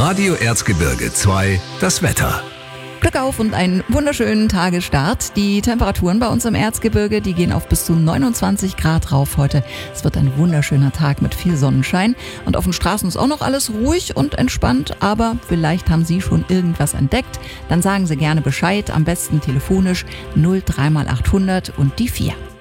Radio Erzgebirge 2, das Wetter. Glück auf und einen wunderschönen Tagesstart. Die Temperaturen bei uns im Erzgebirge, die gehen auf bis zu 29 Grad rauf heute. Es wird ein wunderschöner Tag mit viel Sonnenschein. Und auf den Straßen ist auch noch alles ruhig und entspannt. Aber vielleicht haben Sie schon irgendwas entdeckt. Dann sagen Sie gerne Bescheid, am besten telefonisch 03800 und die 4.